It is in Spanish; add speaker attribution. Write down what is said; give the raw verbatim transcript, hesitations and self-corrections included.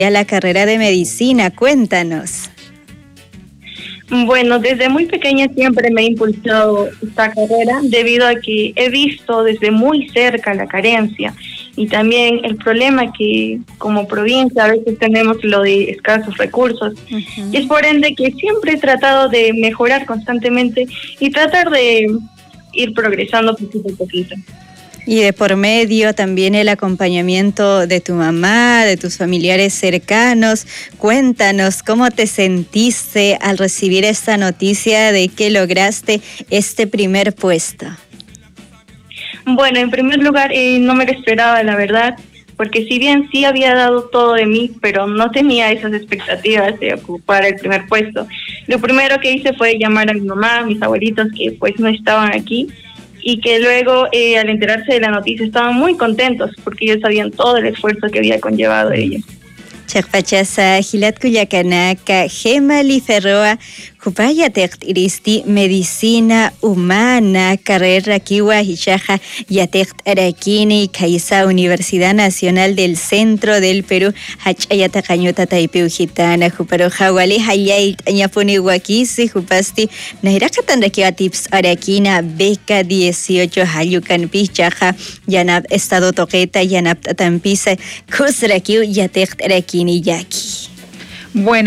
Speaker 1: la carrera de medicina? Cuéntanos.
Speaker 2: Bueno, desde muy pequeña siempre me ha impulsado esta carrera debido a que he visto desde muy cerca la carencia y también el problema que como provincia a veces tenemos lo de escasos recursos. Uh-huh. Y es por ende que siempre he tratado de mejorar constantemente y tratar de ir progresando poquito a poquito.
Speaker 1: Y de por medio también el acompañamiento de tu mamá, de tus familiares cercanos. Cuéntanos cómo te sentiste al recibir esta noticia de que lograste este primer puesto.
Speaker 2: Bueno, en primer lugar, eh, no me lo esperaba, la verdad, porque si bien sí había dado todo de mí, pero no tenía esas expectativas de ocupar el primer puesto. Lo primero que hice fue llamar a mi mamá, a mis abuelitos que pues no estaban aquí, y que luego eh, al enterarse de la noticia estaban muy contentos porque ellos sabían todo el esfuerzo que había conllevado ellos.
Speaker 1: Chakpachasa, Gilat Cuyacanaka, Gemali Ferroa, Jupaya Techtiristi, Medicina Humana, Carrera Kiwa Hishaja, Yatecht Arakini, Kaisa, Universidad Nacional del Centro del Perú, Hachayata Cañota Taipeu Gitana, Juparo Jawali, Hayait, Añapuni Wakisi, Jupasti, Nairakatan Rakiwa Tips Arakina, Beca dieciocho, Hayukan Pichaja, Yanab Estado Toqueta, Yanab Tampisa, Kusrakiu, Yatecht Arakini. Yaki.
Speaker 3: Bueno.